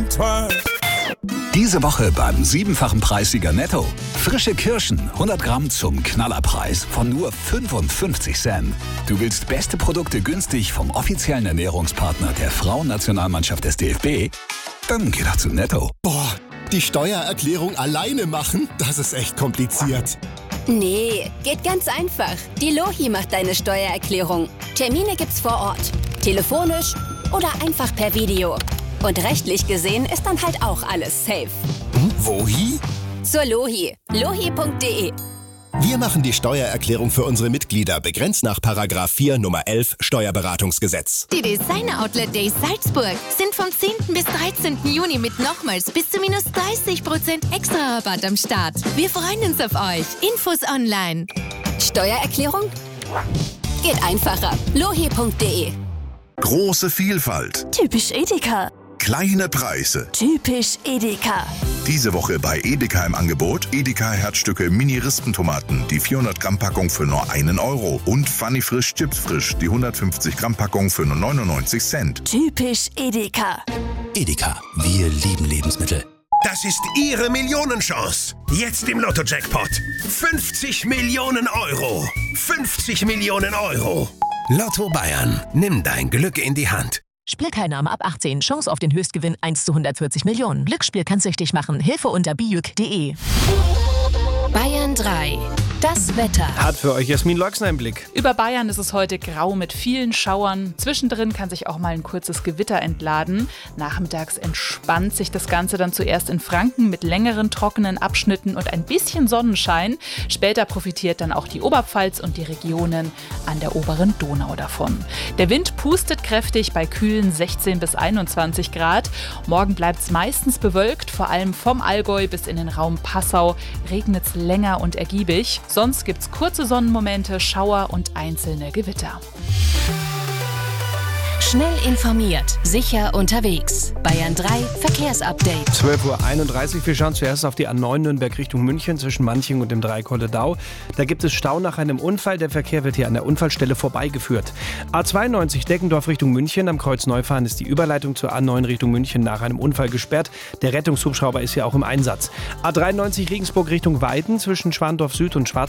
think twice. Diese Woche beim 7-fachen Preissieger Netto. Frische Kirschen, 100 Gramm zum Knallerpreis von nur 55 Cent. Du willst beste Produkte günstig vom offiziellen Ernährungspartner der Frauennationalmannschaft des DFB? Dann geh doch zu Netto. Boah, die Steuererklärung alleine machen, das ist echt kompliziert. Nee, geht ganz einfach. Die Lohi macht deine Steuererklärung. Termine gibt's vor Ort, telefonisch oder einfach per Video. Und rechtlich gesehen ist dann halt auch alles safe. Wohi? Zur Lohi. Lohi.de. Wir machen die Steuererklärung für unsere Mitglieder, begrenzt nach § 4 Nummer 11 Steuerberatungsgesetz. Die Designer Outlet Days Salzburg sind vom 10. bis 13. Juni mit nochmals bis zu minus 30% extra Rabatt am Start. Wir freuen uns auf euch. Infos online. Steuererklärung? Geht einfacher. Lohi.de. Große Vielfalt. Typisch Edeka. Kleine Preise. Typisch Edeka. Diese Woche bei Edeka im Angebot Edeka Herzstücke Mini-Rispentomaten, die 400 Gramm Packung für nur 1 Euro. Und Funny Frisch Chips Frisch, die 150 Gramm Packung für nur 99 Cent. Typisch Edeka. Edeka, wir lieben Lebensmittel. Das ist Ihre Millionenchance. Jetzt im Lotto-Jackpot. 50 Millionen Euro. 50 Millionen Euro. Lotto Bayern. Nimm dein Glück in die Hand. Spielteilnahme ab 18. Chance auf den Höchstgewinn 1 zu 140 Millionen. Glücksspiel kann süchtig machen. Hilfe unter bijuk.de. Bayern 3. Das Wetter. Hat für euch Jasmin Leuxner im Blick. Über Bayern ist es heute grau mit vielen Schauern. Zwischendrin kann sich auch mal ein kurzes Gewitter entladen. Nachmittags entspannt sich das Ganze dann zuerst in Franken mit längeren trockenen Abschnitten und ein bisschen Sonnenschein. Später profitiert dann auch die Oberpfalz und die Regionen an der oberen Donau davon. Der Wind pustet kräftig bei kühlen 16 bis 21 Grad. Morgen bleibt es meistens bewölkt, vor allem vom Allgäu bis in den Raum Passau regnet es länger und ergiebig. Sonst gibt es kurze Sonnenmomente, Schauer und einzelne Gewitter. Schnell informiert, sicher unterwegs. Bayern 3 Verkehrsupdate. 12:31 Uhr. Wir schauen zuerst auf die A9 Nürnberg Richtung München zwischen Manching und dem Dreieck Holledau. Da gibt es Stau nach einem Unfall. Der Verkehr wird hier an der Unfallstelle vorbeigeführt. A92 Deckendorf Richtung München. Am Kreuz Neufahren ist die Überleitung zur A9 Richtung München nach einem Unfall gesperrt. Der Rettungshubschrauber ist hier auch im Einsatz. A93 Regensburg Richtung Weiden zwischen Schwandorf Süd und Schwarz